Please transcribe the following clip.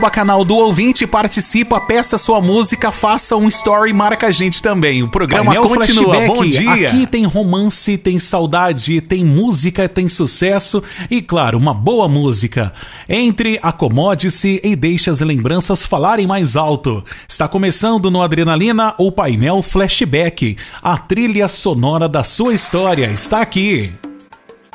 Canal do ouvinte, participa, peça sua música, faça um story, marca a gente também. O programa continua. Flashback. Bom dia. Aqui tem romance, tem saudade, tem música, tem sucesso e, claro, uma boa música. Entre, acomode-se e deixe as lembranças falarem mais alto. Está começando no Adrenalina o painel Flashback. A trilha sonora da sua história está aqui.